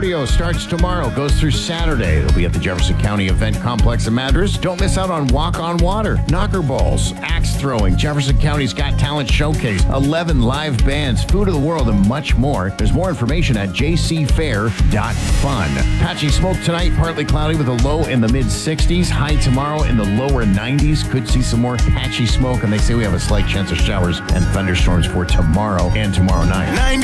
Rodeo starts tomorrow, goes through Saturday. It'll be at the Jefferson County Event Complex in Madras. Don't miss out on Walk on Water, knocker balls, axe throwing, Jefferson County's Got Talent Showcase, 11 live bands, food of the world, and much more. There's more information at jcfair.fun. Patchy smoke tonight, partly cloudy with a low in the mid-60s. High tomorrow in the lower 90s. Could see some more patchy smoke, and they say we have a slight chance of showers and thunderstorms for tomorrow and tomorrow night.